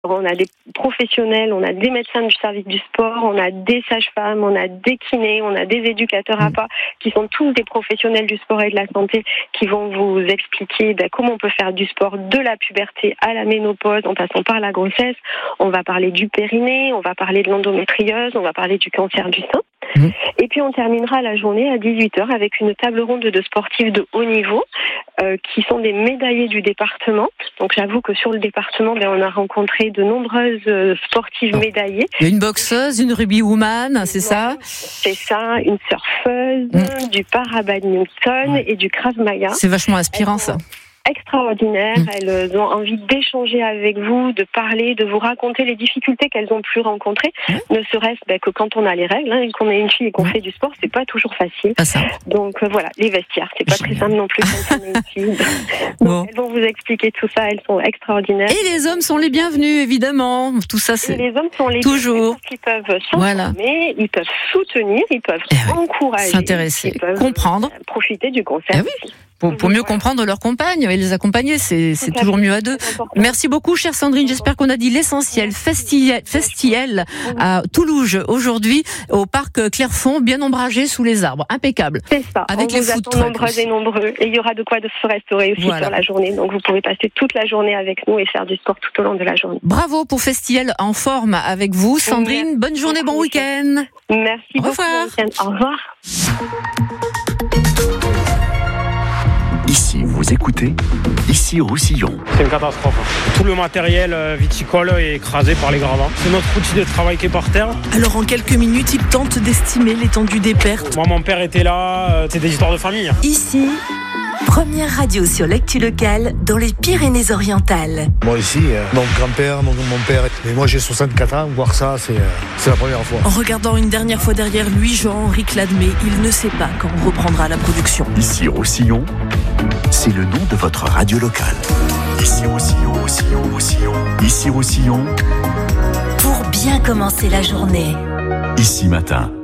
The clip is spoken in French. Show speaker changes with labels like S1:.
S1: On a des professionnels, on a des médecins du service du sport, on a des sages-femmes, on a des kinés, on a des éducateurs APA qui sont tous des professionnels du sport et de la santé qui vont vous expliquer comment on peut faire du sport de la puberté à la ménopause en passant par la grossesse. On va parler du périnée, on va parler de l'endométriose, on va parler du cancer du sein. Et puis on terminera la journée à 18h avec une table ronde de sportifs de haut niveau qui sont des médaillés du département. Donc j'avoue que sur le département, on a rencontré de nombreuses sportives médaillées.
S2: Il y a une boxeuse, une rugby woman, c'est ça ?
S1: C'est ça, une surfeuse, du para-badminton et du Krav Maga.
S2: C'est vachement inspirant ça.
S1: Extraordinaires, elles ont envie d'échanger avec vous, de parler, de vous raconter les difficultés qu'elles ont pu rencontrer, ne serait-ce que quand on a les règles, et qu'on est une fille et qu'on fait du sport, c'est pas toujours facile. Donc voilà, les vestiaires, c'est pas très simple non plus quand on est une fille. Donc, elles vont vous expliquer tout ça, elles sont extraordinaires.
S2: Et les hommes sont les bienvenus, évidemment. Tout ça, c'est
S1: les hommes sont les
S2: toujours.
S1: Ils peuvent s'informer, ils peuvent soutenir, ils peuvent encourager,
S2: s'intéresser,
S1: ils peuvent
S2: comprendre,
S1: profiter du concept.
S2: Pour mieux comprendre leurs compagnes et les accompagner, c'est toujours mieux à deux. Merci beaucoup, chère Sandrine. J'espère qu'on a dit l'essentiel. Festiel à Toulouse aujourd'hui, au parc Clairefonds, bien ombragé sous les arbres. Impeccable.
S1: C'est ça.
S2: Avec les food trucks.
S1: Nombreux et nombreux. Et il y aura de quoi de se restaurer aussi sur la journée. Donc vous pourrez passer toute la journée avec nous et faire du sport tout au long de la journée.
S2: Bravo pour Festiel en forme avec vous. Sandrine, bonne journée, bon week-end.
S1: Merci beaucoup.
S2: Au revoir.
S1: Au revoir.
S3: Ici, vous écoutez Ici Roussillon.
S4: C'est une catastrophe. Tout le matériel viticole est écrasé par les gravats. C'est notre outil de travail qui est par terre.
S5: Alors en quelques minutes, il tente d'estimer l'étendue des pertes.
S4: Moi, mon père était là. C'est des histoires de famille.
S6: Ici, première radio sur l'actu locale dans les Pyrénées-Orientales.
S7: Moi ici, mon grand-père, mon père, et moi j'ai 64 ans, voir ça, c'est la première fois.
S5: En regardant une dernière fois derrière lui, Jean-Henri Cladmé, il ne sait pas quand on reprendra la production.
S3: Ici Roussillon, c'est le nom de votre radio locale. Ici Roussillon, Roussillon, Roussillon. Ici Roussillon.
S6: Pour bien commencer la journée.
S3: Ici Matin.